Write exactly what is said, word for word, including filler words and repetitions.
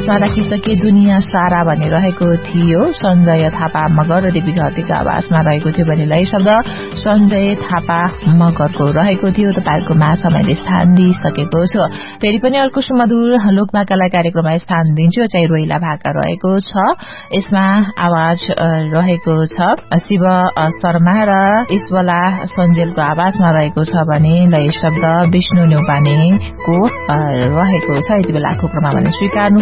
आवाजमा राखिसके दुनियाँ सारा भन्ने रहेको थियो। सञ्जय थापा मगर र देवी घरतीको आवाजमा रहेको थियो भने लय शब्द सञ्जय थापा मगरको रहेको थियो। तपाईहरुको माझमा मैले स्थान दिइसकेको छु। फेरि पनि अर्को सुमधुर लोकभाकालाई कार्यक्रममा स्थान दिन्छु। चाहिँ रोइला भाका रहेको छ। यसमा आवाज रहेको छ शिव शर्मा र ईश्वला सञ्जेलको आवाजमा रहेको छ भने लय शब्द विष्णु न्यौपानेको रहेको छ। यति बेलाको क्रममा भने स्वीकार्नु